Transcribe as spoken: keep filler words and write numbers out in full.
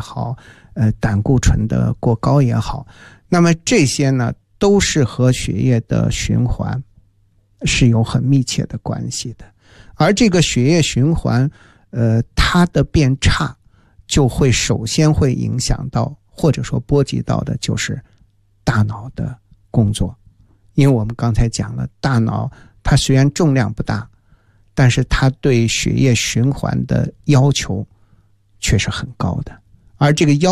好，呃，胆固醇的过高也好，那么这些呢，都是和血液的循环是有很密切的关系的。而这个血液循环，呃，它的变差，就会首先会影响到，或者说波及到的就是大脑的工作。因为我们刚才讲了，大脑它虽然重量不大，但是它对血液循环的要求却是很高的，而这个要